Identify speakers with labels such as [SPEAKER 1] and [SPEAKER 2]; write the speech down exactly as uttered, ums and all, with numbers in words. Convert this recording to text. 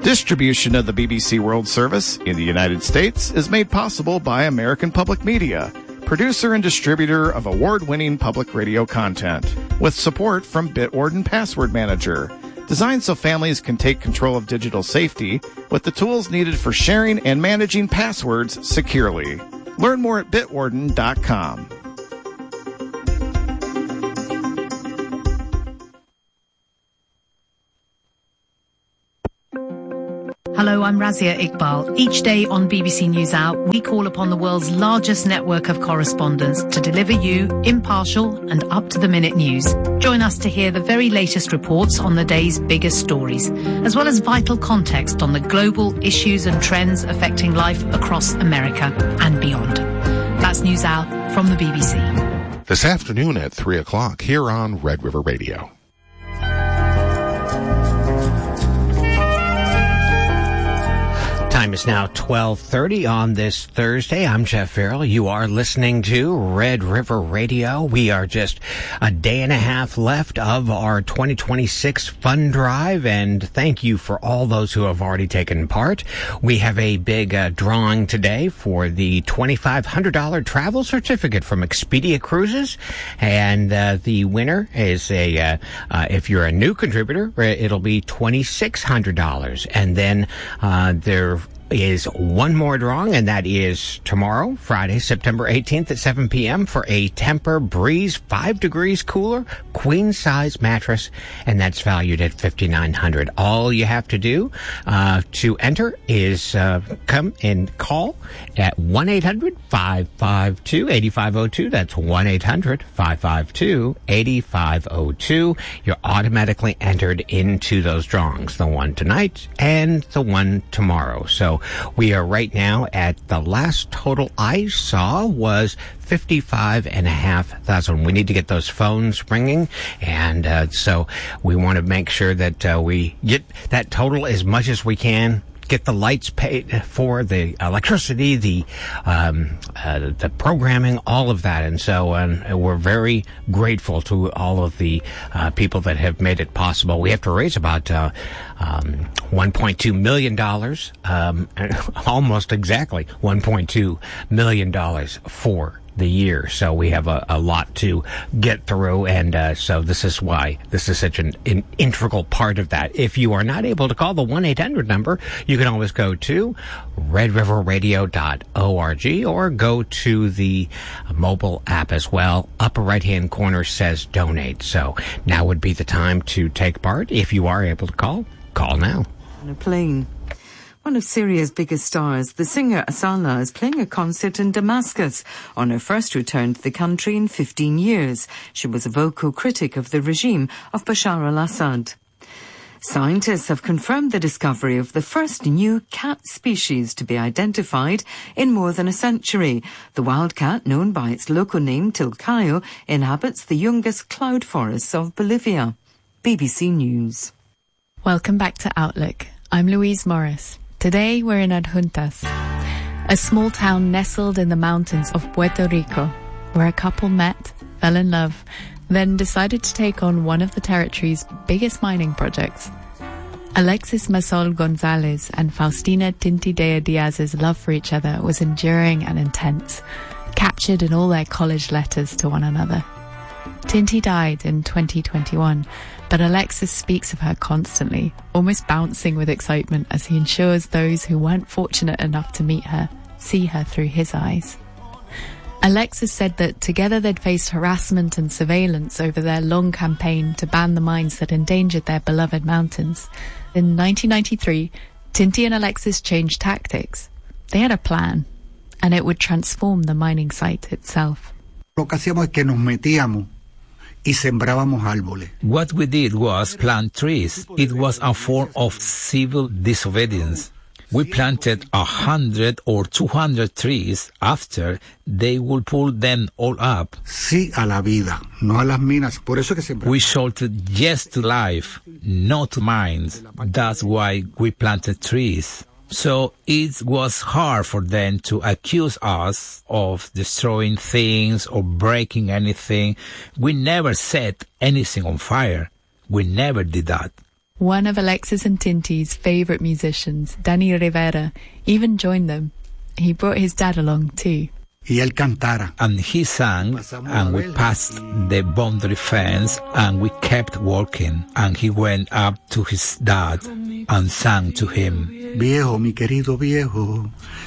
[SPEAKER 1] Distribution of the B B C World Service in the United States is made possible by American Public Media, producer and distributor of award-winning public radio content, with support from Bitwarden Password Manager, designed so families can take control of digital safety with the tools needed for sharing and managing passwords securely. Learn more at bitwarden dot com.
[SPEAKER 2] Hello, I'm Razia Iqbal. Each day on B B C NewsHour, we call upon the world's largest network of correspondents to deliver you impartial and up-to-the-minute news. Join us to hear the very latest reports on the day's biggest stories, as well as vital context on the global issues and trends affecting life across America and beyond. That's NewsHour from the B B C.
[SPEAKER 3] This afternoon at three o'clock here on Red River Radio.
[SPEAKER 4] Time is now twelve thirty on this Thursday. I'm Jeff Farrell. You are listening to Red River Radio. We are just a day and a half left of our twenty twenty-six fund drive, and thank you for all those who have already taken part. We have a big uh, drawing today for the twenty-five hundred dollars travel certificate from Expedia Cruises, and uh, the winner is a, uh, uh, if you're a new contributor, it'll be twenty-six hundred dollars, and then uh, there is one more drawing, and that is tomorrow, Friday, September eighteenth at seven p.m. for a Tempur-Breeze five degrees cooler queen-size mattress, and that's valued at fifty-nine hundred dollars. All you have to do uh, to enter is uh, come and call at one eight hundred five five two eight five zero two. That's one eight hundred five five two eight five zero two. You're automatically entered into those drawings, the one tonight and the one tomorrow. So we are right now at the last total I saw was fifty-five and a half thousand. We need to get those phones ringing, and uh, so we want to make sure that uh, we get that total as much as we can. Get the lights paid for, the electricity, the um, uh, the programming, all of that. And so uh, we're very grateful to all of the uh, people that have made it possible. We have to raise about uh, um, one point two million dollars, um, almost exactly one point two million dollars for the year. So we have a, a lot to get through, and uh, so this is why this is such an, an integral part of that. If you are not able to call the one eight hundred number, you can always go to red river radio dot org or go to the mobile app as well. Upper right-hand corner says donate. So now would be the time to take part. If you are able to call, call now.
[SPEAKER 5] On a plane. One of Syria's biggest stars, the singer Asala, is playing a concert in Damascus on her first return to the country in fifteen years. She was a vocal critic of the regime of Bashar al-Assad. Scientists have confirmed the discovery of the first new cat species to be identified in more than a century. The wild cat, known by its local name Tilcayo, inhabits the youngest cloud forests of Bolivia. B B C News.
[SPEAKER 6] Welcome back to Outlook. I'm Louise Morris. Today we're in Adjuntas, a small town nestled in the mountains of Puerto Rico, where a couple met, fell in love, then decided to take on one of the territory's biggest mining projects. Alexis Masol Gonzalez and Faustina Tintidea Diaz's love for each other was enduring and intense, captured in all their college letters to one another. Tinti died in twenty twenty-one, but Alexis speaks of her constantly, almost bouncing with excitement as he ensures those who weren't fortunate enough to meet her see her through his eyes. Alexis said that together they'd faced harassment and surveillance over their long campaign to ban the mines that endangered their beloved mountains. In nineteen ninety-three, Tinti and Alexis changed tactics. They had a plan, and it would transform the mining site itself.
[SPEAKER 7] Lo que hacíamos es que nos metíamos y sembrábamos árboles.
[SPEAKER 8] What we did was plant trees. It was a form of civil disobedience. We planted a hundred or two hundred trees. After, they would pull them all up.
[SPEAKER 7] Sí a la vida, no a las minas. Por eso que sembramos.
[SPEAKER 8] We shouted yes to life, not to mines. That's why we planted trees. So it was hard for them to accuse us of destroying things or breaking anything. We never set anything on fire. We never did that.
[SPEAKER 6] One of Alexis and Tinty's favorite musicians, Danny Rivera, even joined them. He brought his dad along too.
[SPEAKER 7] Y él cantara.
[SPEAKER 8] And he sang, and we passed the boundary fence, and we kept walking. And he went up to his dad and sang to him.
[SPEAKER 7] Viejo, mi querido viejo,